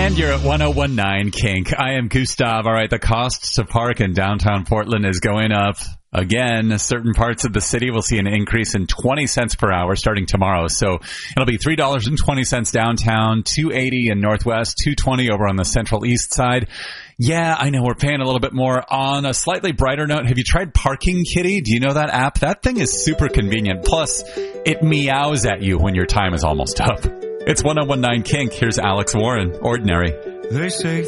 And you're at 1019 Kink. I am Gustav. All right, the cost to park in downtown Portland is going up. Again, certain parts of the city will see an increase in 20 cents per hour starting tomorrow. So it'll be $3.20 downtown, $2.80 in Northwest, $2.20 over on the Central East side. Yeah, I know we're paying a little bit more. On a slightly brighter note, have you tried Parking Kitty? Do you know that app? That thing is super convenient. Plus, it meows at you when your time is almost up. It's 1019 Kink. Here's Alex Warren, Ordinary. They say